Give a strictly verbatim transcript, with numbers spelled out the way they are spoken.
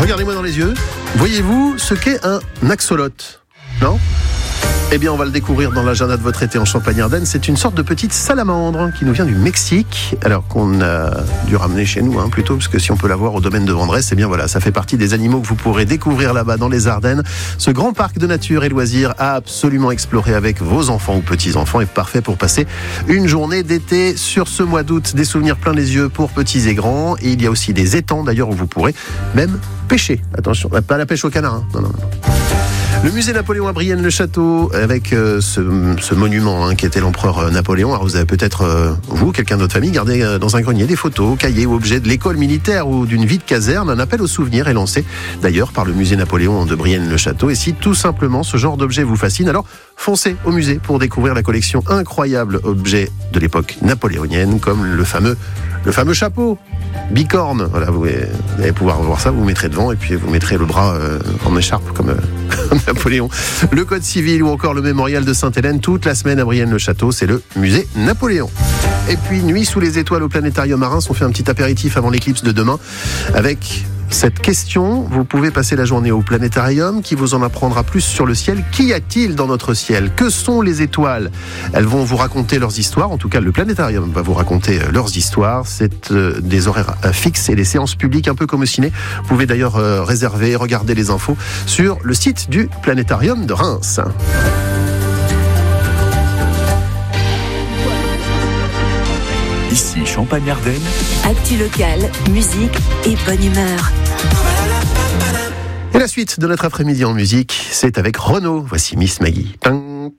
Regardez-moi dans les yeux. Voyez-vous ce qu'est un axolote ? Non ? Eh bien, on va le découvrir dans l'agenda de votre été en Champagne-Ardenne. C'est une sorte de petite salamandre qui nous vient du Mexique, alors qu'on a dû ramener chez nous, hein, plutôt, parce que si on peut la voir au domaine de Vendresse, eh bien voilà, ça fait partie des animaux que vous pourrez découvrir là-bas dans les Ardennes. Ce grand parc de nature et loisirs à absolument explorer avec vos enfants ou petits-enfants est parfait pour passer une journée d'été sur ce mois d'août. Des souvenirs plein les yeux pour petits et grands. Et il y a aussi des étangs, d'ailleurs, où vous pourrez même pêcher. Attention, pas la pêche au canard, hein. Non, non, non. Le musée Napoléon à Brienne-le-Château, avec euh, ce, ce monument hein, qui était l'empereur Napoléon. Alors vous avez peut-être, euh, vous, quelqu'un de votre famille, gardé euh, dans un grenier des photos, cahiers ou objets de l'école militaire ou d'une vie de caserne. Un appel au souvenir est lancé d'ailleurs par le musée Napoléon de Brienne-le-Château. Et si tout simplement ce genre d'objet vous fascine, alors foncez au musée pour découvrir la collection incroyable objets de l'époque napoléonienne, comme le fameux, le fameux chapeau bicorne. Voilà, vous allez pouvoir voir ça, vous vous mettrez devant et puis vous mettrez le bras euh, en écharpe comme... Euh, Napoléon, le code civil ou encore le mémorial de Sainte-Hélène. Toute la semaine à Brienne-le-Château, c'est le musée Napoléon. Et puis, nuit sous les étoiles au planétarium à Reims, on fait un petit apéritif avant l'éclipse de demain avec cette question. Vous pouvez passer la journée au planétarium qui vous en apprendra plus sur le ciel. Qu'y a-t-il dans notre ciel ? Que sont les étoiles ? Elles vont vous raconter leurs histoires. En tout cas, le planétarium va vous raconter leurs histoires. C'est euh, des horaires fixes et des séances publiques un peu comme au ciné. Vous pouvez d'ailleurs euh, réserver, regarder les infos sur le site du planétarium de Reims. Ici Champagne-Ardenne. Actu locale, musique et bonne humeur. Et la suite de notre après-midi en musique, c'est avec Renaud. Voici Miss Maggie. Tin,